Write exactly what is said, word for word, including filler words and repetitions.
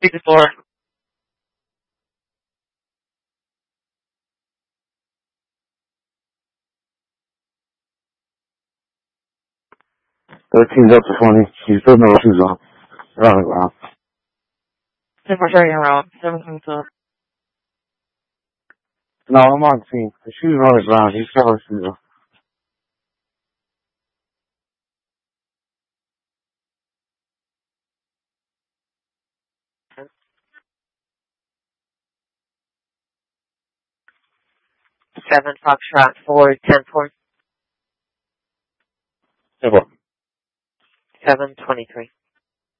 sixty-four. Thirteen's up to twenty. She's still no shoes on. They're on the ground. Never turning around. Never coming to. No, I'm on the scene. The shoes are on the ground. He's got her shoes on. Seven Foxtrot four ten four. Yeah, what? Seven twenty three.